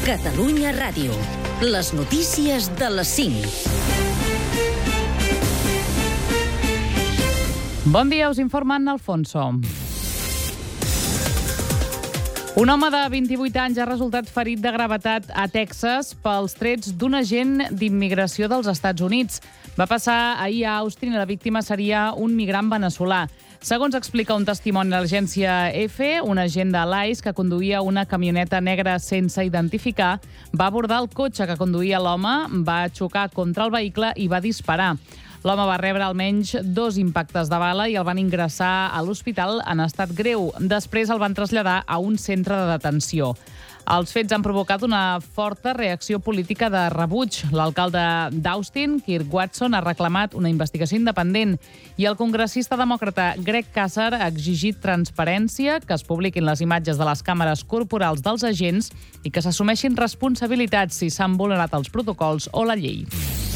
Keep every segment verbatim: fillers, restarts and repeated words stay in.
Catalunya Ràdio. Les notícies de les cinc. Bon dia, us informa Anna Alfonso. Un home de vint-i-vuit anys ha resultat ferit de gravetat a Texas pels trets d'un agent d'immigració dels Estats Units. Va passar ahir a Austin i la víctima seria un migrant veneçolà. Segons explica un testimoni de l'agència EFE, un agent de l'I C E que conduïa una camioneta negra sense identificar va abordar el cotxe que conduïa l'home, va xocar contra el vehicle i va disparar. L'home va rebre almenys dos impactes de bala i el van ingressar a l'hospital en estat greu. Després el van traslladar a un centre de detenció. Els fets han provocat una forta reacció política de rebuig. L'alcalde d'Austin, Kirk Watson, ha reclamat una investigació independent i el congressista demòcrata Greg Casar ha exigit transparència, que es publiquin les imatges de les càmeres corporals dels agents i que s'assumeixin responsabilitats si s'han vulnerat els protocols o la llei.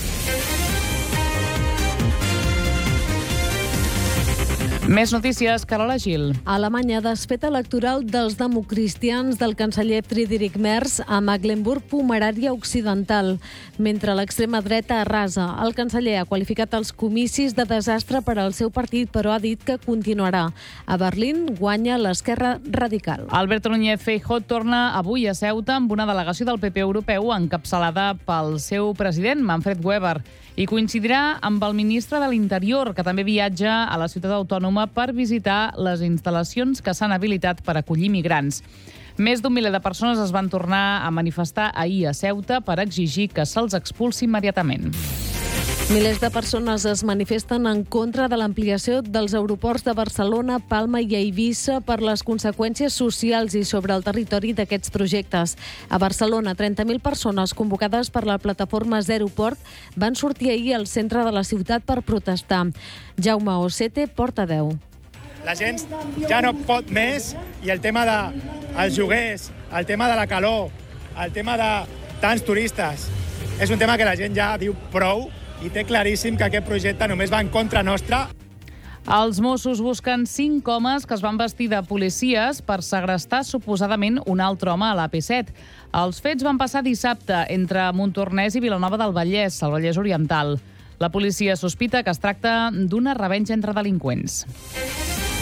Més notícies, Carola Gil. A Alemanya, desfeta electoral dels democristians del canceller Friedrich Merz a Mecklenburg-Pomerària Occidental. Mentre l'extrema dreta arrasa, el canceller ha qualificat els comicis de desastre per al seu partit, però ha dit que continuarà. A Berlín guanya l'esquerra radical. Alberto Núñez Feijóo torna avui a Ceuta amb una delegació del P P europeu encapçalada pel seu president, Manfred Weber, i coincidirà amb el ministre de l'Interior, que també viatja a la ciutat autònoma per visitar les instal·lacions que s'han habilitat per acollir migrants. Més d'un miler de persones es van tornar a manifestar ahir a Ceuta per exigir que se'ls expulsi immediatament. Milers de persones es manifesten en contra de l'ampliació dels aeroports de Barcelona, Palma i Eivissa per les conseqüències socials i sobre el territori d'aquests projectes. A Barcelona, trenta mil persones convocades per la plataforma Zero Port van sortir ahir al centre de la ciutat per protestar. Jaume Osete, portaveu. La gent ja no pot més i el tema dels lloguers, el tema de la calor, el tema de tants turistes, és un tema que la gent ja diu prou i té claríssim que aquest projecte només va en contra nostra. Els Mossos busquen cinc homes que es van vestir de policies per segrestar suposadament un altre home a l'A P set. Els fets van passar dissabte entre Montornès i Vilanova del Vallès, al Vallès Oriental. La policia sospita que es tracta d'una revenja entre delinqüents.